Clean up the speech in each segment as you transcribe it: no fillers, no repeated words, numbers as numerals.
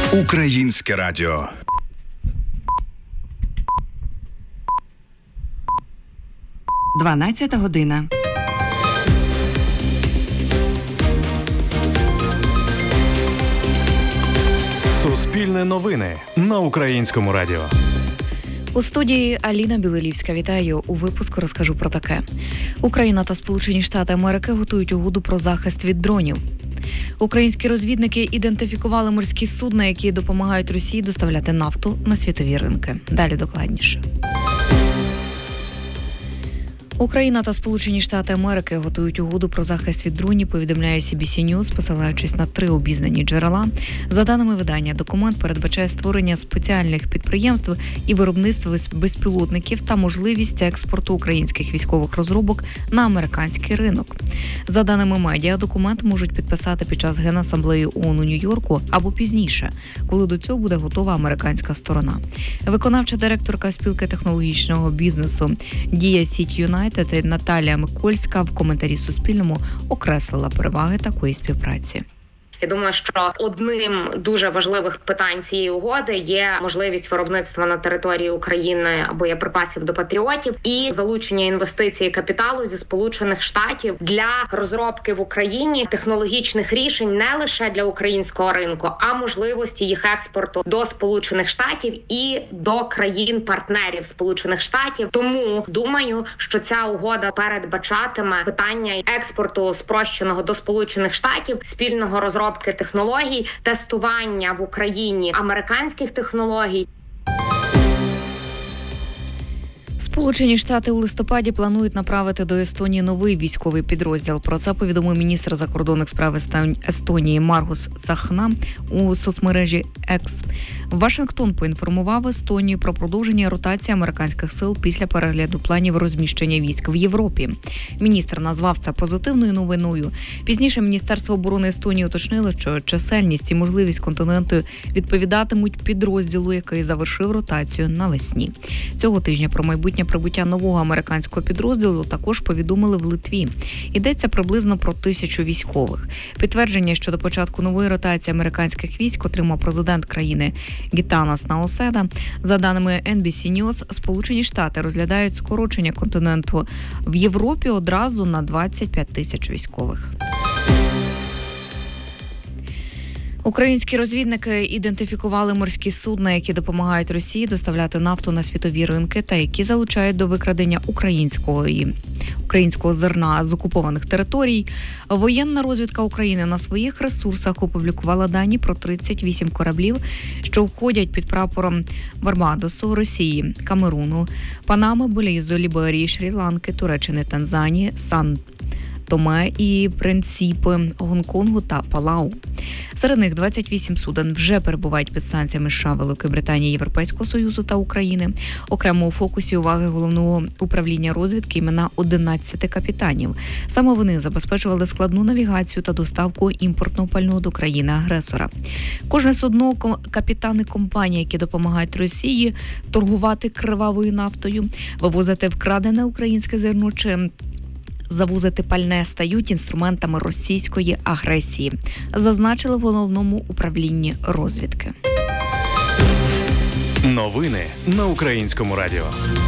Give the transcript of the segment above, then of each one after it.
Українське радіо. Дванадцята година. Суспільне новини на Українському радіо. У студії Аліна Білилівська. Вітаю. У випуску розкажу про таке. Україна та Сполучені Штати Америки готують угоду про захист від дронів. Українські розвідники ідентифікували морські судна, які допомагають Росії доставляти нафту на світові ринки. Далі докладніше. Україна та Сполучені Штати Америки готують угоду про захист від дронів, повідомляє CBC News, посилаючись на 3 обізнані джерела. За даними видання, документ передбачає створення спеціальних підприємств і виробництва безпілотників та можливість експорту українських військових розробок на американський ринок. За даними медіа, документ можуть підписати під час Генасамблеї ООН у Нью-Йорку або пізніше, коли до цього буде готова американська сторона. Виконавча директорка спілки технологічного бізнесу Дія Сіті Юнайтед Наталія Микольська в коментарі Суспільному окреслила переваги такої співпраці. Я думаю, що одним дуже важливих питань цієї угоди є можливість виробництва на території України боєприпасів до патріотів і залучення інвестицій і капіталу зі Сполучених Штатів для розробки в Україні технологічних рішень не лише для українського ринку, а можливості їх експорту до Сполучених Штатів і до країн-партнерів Сполучених Штатів. Тому думаю, що ця угода передбачатиме питання експорту спрощеного до Сполучених Штатів, спільного розробки технологій, тестування в Україні американських технологій. Сполучені Штати у листопаді планують направити до Естонії новий військовий підрозділ. Про це повідомив міністр закордонних справ Естонії Маргус Цахна у соцмережі X. Вашингтон поінформував Естонію про продовження ротації американських сил після перегляду планів розміщення військ в Європі. Міністр назвав це позитивною новиною. Пізніше Міністерство оборони Естонії уточнило, що чисельність і можливість континенту відповідатимуть підрозділу, який завершив ротацію навесні. Цього тижня про майбутнє прибуття нового американського підрозділу також повідомили в Литві. Йдеться приблизно про 1000 військових. Підтвердження щодо початку нової ротації американських військ отримав президент країни Гітанас Наоседа. За даними NBC News, Сполучені Штати розглядають скорочення континенту в Європі одразу на 25 тисяч військових. Українські розвідники ідентифікували морські судна, які допомагають Росії доставляти нафту на світові ринки та які залучають до викрадення українського зерна з окупованих територій. Воєнна розвідка України на своїх ресурсах опублікувала дані про 38 кораблів, що входять під прапором Барбадосу, Росії, Камеруну, Панами, Белізу, Ліберії, Шрі-Ланки, Туреччини, Танзанії, Сан-Томе і Принципи, Гонконгу та Палау. Серед них 28 суден вже перебувають під санкціями США, Великої Британії, Європейського Союзу та України. Окремо у фокусі уваги головного управління розвідки імена 11 капітанів. Саме вони забезпечували складну навігацію та доставку імпортного пального до країни-агресора. Кожне судно – капітани компаній, які допомагають Росії торгувати кривавою нафтою, вивозити вкрадене українське зерно чи завозити пальне, стають інструментами російської агресії, зазначили в головному управлінні розвідки. Новини на Українському радіо.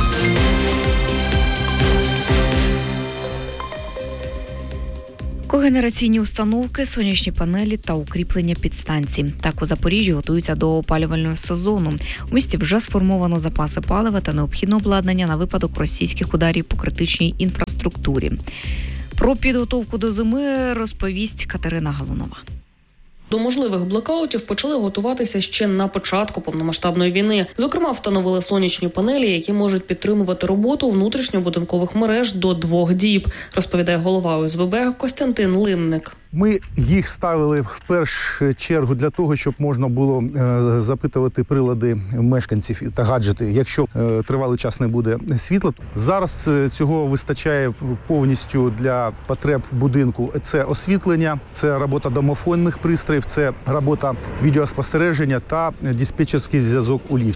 Когенераційні установки, сонячні панелі та укріплення підстанцій. Так у Запоріжжі готуються до опалювального сезону. У місті вже сформовано запаси палива та необхідне обладнання на випадок російських ударів по критичній інфраструктурі. Про підготовку до зими розповість Катерина Галунова. До можливих блекаутів почали готуватися ще на початку повномасштабної війни. Зокрема, встановили сонячні панелі, які можуть підтримувати роботу внутрішньобудинкових мереж до 2 діб, розповідає голова ОСББ Костянтин Линник. Ми їх ставили в першу чергу для того, щоб можна було запитувати прилади мешканців та гаджети, якщо тривалий час не буде світла. Зараз цього вистачає повністю для потреб будинку. Це освітлення, це робота домофонних пристроїв, це робота відеоспостереження та диспетчерський зв'язок у ліфтів.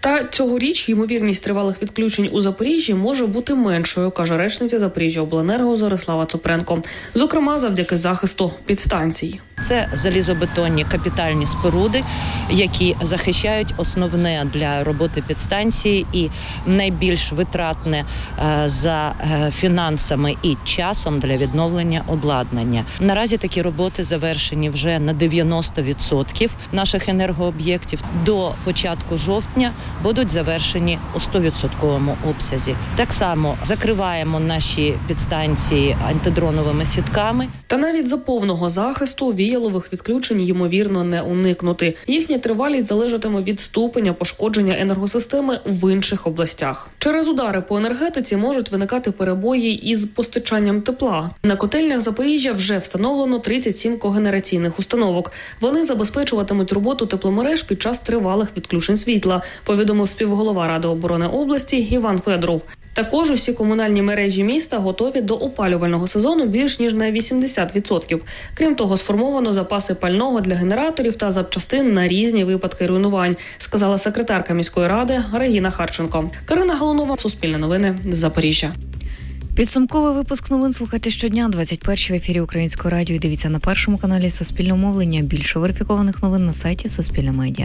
Та цьогоріч ймовірність тривалих відключень у Запоріжжі може бути меншою, каже речниця Запоріжжяобленерго Зорислава Цупренко. Зокрема, завдяки захисту підстанцій. Це залізобетонні капітальні споруди, які захищають основне для роботи підстанції і найбільш витратне за фінансами і часом для відновлення обладнання. Наразі такі роботи завершені вже на 90% наших енергооб'єктів. До початку жовтня будуть завершені у 100% обсязі. Так само закриваємо наші підстанції антидроновими сітками. Та навіть за повного захисту віялових відключень ймовірно не уникнути. Їхня тривалість залежатиме від ступеня пошкодження енергосистеми в інших областях. Через удари по енергетиці можуть виникати перебої із постачанням тепла. На котельнях Запоріжжя вже встановлено 37 когенераційних установок. Вони забезпечуватимуть роботу тепломереж під час тривалих відключень світла, повідомив співголова Ради оборони області Іван Федоров. Також усі комунальні мережі міста готові до опалювального сезону більш ніж на 80%. Крім того, сформовано запаси пального для генераторів та запчастин на різні випадки руйнувань, сказала секретарка міської ради Регіна Харченко. Карина Галунова, Суспільне новини, Запоріжжя. Підсумковий випуск новин слухайте щодня, 21 в ефірі Українського радіо. І дивіться на першому каналі Суспільного мовлення. Більше верифікованих новин на сайті Суспільне медіа.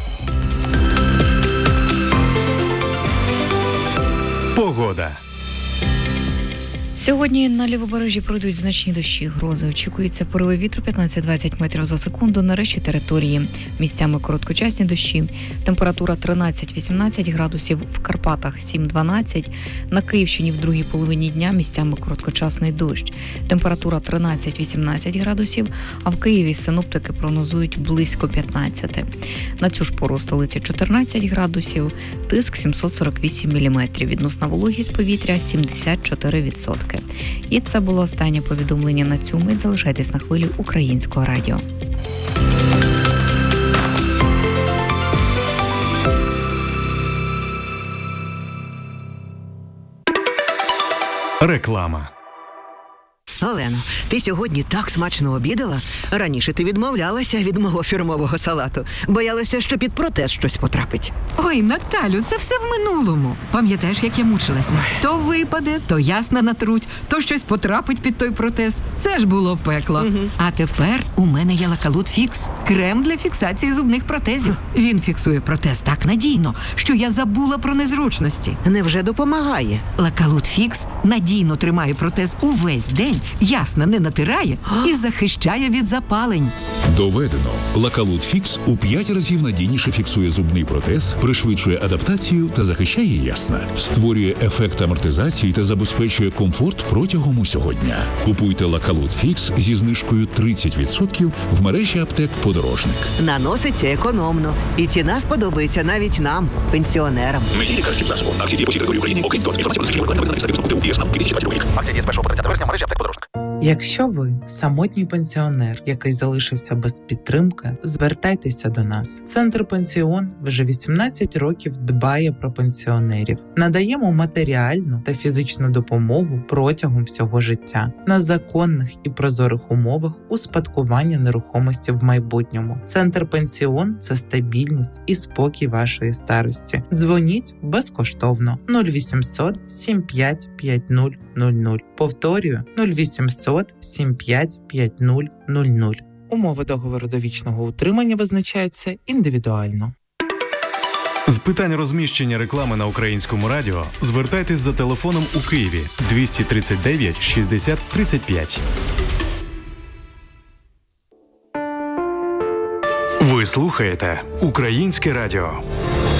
Погода. Сьогодні на лівобережжі пройдуть значні дощі, грози. Очікується пориви вітру 15-20 метрів за секунду на решті території. Місцями короткочасні дощі. Температура 13-18 градусів, в Карпатах 7-12. На Київщині в другій половині дня місцями короткочасний дощ. Температура 13-18 градусів, а в Києві синоптики прогнозують близько 15. На цю ж пору столиці 14 градусів, тиск 748 міліметрів. Відносна вологість повітря 74%. І це було останнє повідомлення на цю мить. Залишайтесь на хвилі Українського радіо. Реклама. Олено, ти сьогодні так смачно обідала. Раніше ти відмовлялася від мого фірмового салату. Боялася, що під протез щось потрапить. Ой, Наталю, це все в минулому. Пам'ятаєш, як я мучилася? То випаде, то ясна натруть, то щось потрапить під той протез. Це ж було пекло. А тепер у мене є Лакалут Фікс. Крем для фіксації зубних протезів. Він фіксує протез так надійно, що я забула про незручності. Невже допомагає? Лакалут Фікс надійно тримає протез увесь день, ясно не натирає і захищає від запалень. Доведено. Лакалут Фікс у 5 разів надійніше фіксує зубний протез, пришвидшує адаптацію та захищає ясна. Створює ефект амортизації та забезпечує комфорт протягом усього дня. Купуйте Лакалут Фікс зі знижкою 30% в мережі аптек «Подорожник». Наноситься економно. І ціна сподобається навіть нам, пенсіонерам. Мені лікарським засобом. Акції діє по всій території України. Окрім того, інформація про захищення рекламної статті у ДІС 2020 рік. Акція діє з 1 по 30 вересня в мережі аптек «Подорожник». Якщо ви самотній пенсіонер, який залишився без підтримки, звертайтеся до нас. Центр «Пенсіон» вже 18 років дбає про пенсіонерів. Надаємо матеріальну та фізичну допомогу протягом всього життя на законних і прозорих умовах успадкування нерухомості в майбутньому. Центр «Пенсіон» – це стабільність і спокій вашої старості. Дзвоніть безкоштовно 0800 75 5000. Повторюю 0800 75 5000. Умови договору довічного утримання визначаються індивідуально. З питань розміщення реклами на Українському радіо звертайтесь за телефоном у Києві 239 60 35. Ви слухаєте Українське радіо.